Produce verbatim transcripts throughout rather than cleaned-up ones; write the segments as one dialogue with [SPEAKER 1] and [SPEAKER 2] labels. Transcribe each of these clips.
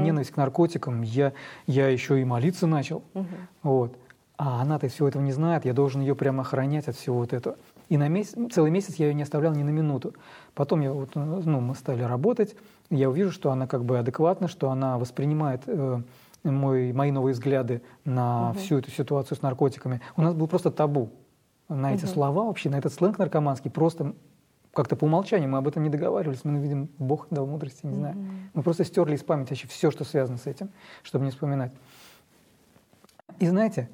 [SPEAKER 1] ненависть к наркотикам, я, я еще и молиться начал. Угу. Вот. А она-то всего этого не знает, я должен ее прямо охранять от всего вот этого. И на месяц, целый месяц я ее не оставлял ни на минуту. Потом я, вот, ну, мы стали работать, я увижу, что она как бы адекватна, что она воспринимает э, мой, мои новые взгляды на угу. всю эту ситуацию с наркотиками. У нас был просто табу на эти угу. слова вообще, на этот сленг наркоманский. Просто как-то по умолчанию мы об этом не договаривались. Мы, видим, Бог дал мудрости, не угу. знаю. Мы просто стерли из памяти вообще все, что связано с этим, чтобы не вспоминать. И знаете,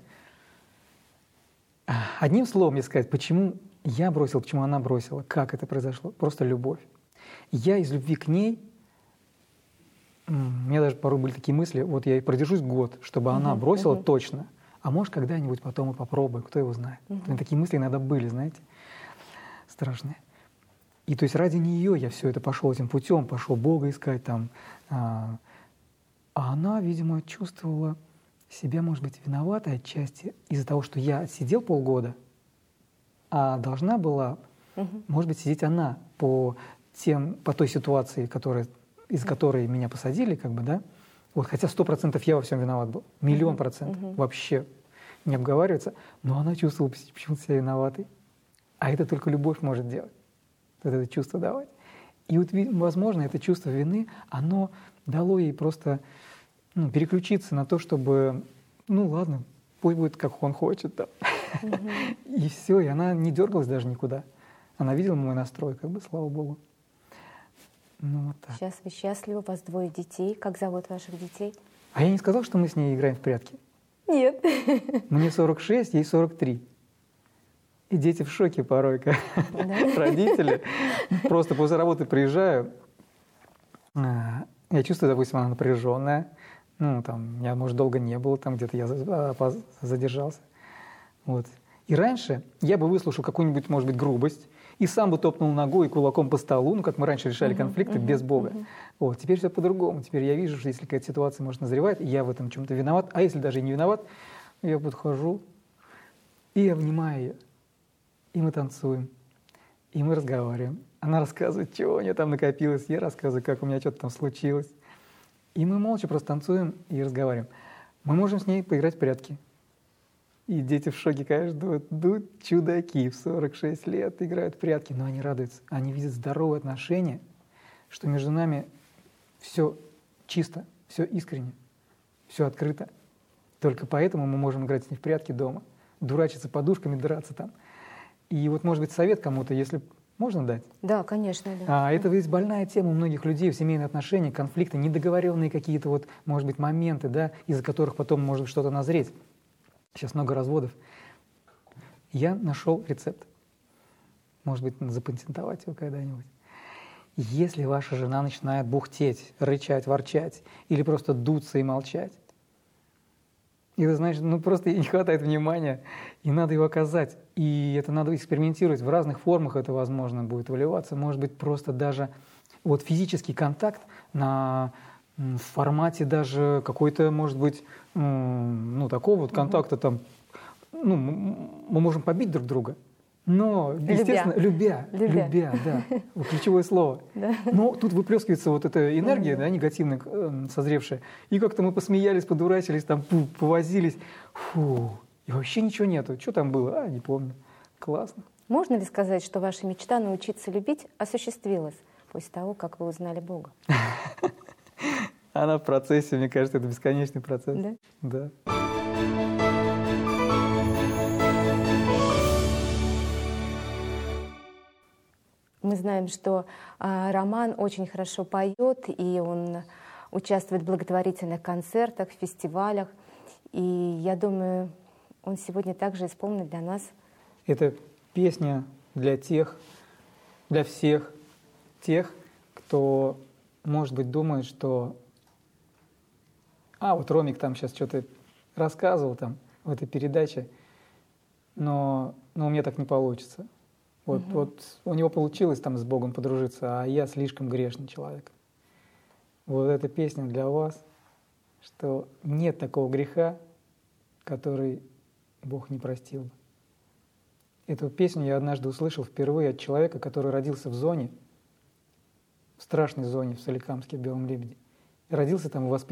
[SPEAKER 1] одним словом, если сказать, почему я бросил, почему она бросила, как это произошло, просто любовь. Я из любви к ней, у меня даже порой были такие мысли, вот я и продержусь год, чтобы uh-huh, она бросила uh-huh. точно, а может когда-нибудь потом и попробую, кто его знает. Uh-huh. Такие мысли иногда были, знаете, страшные. И то есть ради нее я все это пошел этим путем, пошел Бога искать там. А, а она, видимо, чувствовала себя, может быть, виноватой отчасти из-за того, что я сидел полгода, а должна была, угу. может быть, сидеть она по, тем, по той ситуации, которая, из которой меня посадили, как бы, да? Вот, хотя сто процентов я во всем виноват был, миллион процентов, угу. вообще не обговаривается, но она чувствовала почему-то себя виноватой. А это только любовь может делать, вот это чувство давать. И вот, возможно, это чувство вины, оно дало ей просто ну, переключиться на то, чтобы, ну ладно, пусть будет, как он хочет, да. Угу. И все, и она не дергалась даже никуда. Она видела мой настрой, как бы, слава Богу. Ну, вот так.
[SPEAKER 2] Сейчас вы счастливы, у вас двое детей. Как зовут ваших детей?
[SPEAKER 1] А я не сказал, что мы с ней играем в прятки?
[SPEAKER 2] Нет.
[SPEAKER 1] Мне сорок шесть, ей сорок три. И дети в шоке порой, как да? Родители. Просто после работы приезжаю, я чувствую, допустим, она напряженная. Ну, там, я, может, долго не был, там где-то я задержался. Вот. И раньше я бы выслушал какую-нибудь, может быть, грубость, и сам бы топнул ногой и кулаком по столу, ну, как мы раньше решали uh-huh, конфликты uh-huh, без Бога. Uh-huh. Вот. Теперь все по-другому. Теперь я вижу, что если какая-то ситуация, может, назревает, и я в этом чем-то виноват, а если даже и не виноват, я подхожу и обнимаю ее. И мы танцуем, и мы разговариваем. Она рассказывает, чего у нее там накопилось, я рассказываю, как у меня что-то там случилось. И мы молча просто танцуем и разговариваем. Мы можем с ней поиграть в прятки. И дети в шоке, конечно, думают, ну, чудаки в сорок шесть лет играют в прятки. Но они радуются, они видят здоровые отношения, что между нами все чисто, все искренне, все открыто. Только поэтому мы можем играть с ней в прятки дома, дурачиться подушками, драться там. И вот, может быть, совет кому-то, если можно дать?
[SPEAKER 2] Да, конечно. Да.
[SPEAKER 1] А это ведь больная тема у многих людей в семейных отношениях, конфликты, недоговоренные какие-то, вот, может быть, моменты, да, из-за которых потом может что-то назреть. Сейчас много разводов. Я нашел рецепт. Может быть, запатентовать его когда-нибудь. Если ваша жена начинает бухтеть, рычать, ворчать или просто дуться и молчать, и это значит, ну просто ей не хватает внимания, и надо его оказать. И это надо экспериментировать. В разных формах это возможно будет выливаться. Может быть, просто даже вот физический контакт на в формате даже какой-то, может быть, ну, такого вот контакта, там, ну, мы можем побить друг друга, но, естественно, любя, любя, любя, да, вот ключевое слово. Да. Но тут выплескивается вот эта энергия, да, негативная, созревшая, и как-то мы посмеялись, подурачились, там, повозились, фу, и вообще ничего нету. Что там было? А, не помню. Классно.
[SPEAKER 2] Можно ли сказать, что ваша мечта научиться любить осуществилась после того, как вы узнали Бога?
[SPEAKER 1] Она в процессе, мне кажется, это бесконечный процесс.
[SPEAKER 2] Да?
[SPEAKER 1] Да.
[SPEAKER 2] Мы знаем, что а, Роман очень хорошо поет, и он участвует в благотворительных концертах, фестивалях. И я думаю, он сегодня также исполнит для нас.
[SPEAKER 1] Это песня для тех, для всех тех, кто, может быть, думает, что а, вот Ромик там сейчас что-то рассказывал там в этой передаче, но, но у меня так не получится. Вот, угу. вот у него получилось там с Богом подружиться, а я слишком грешный человек. Вот эта песня для вас, что нет такого греха, который Бог не простил бы. Эту песню я однажды услышал впервые от человека, который родился в зоне, в страшной зоне в Соликамске, в Белом Лебеде. Родился там и воспитывался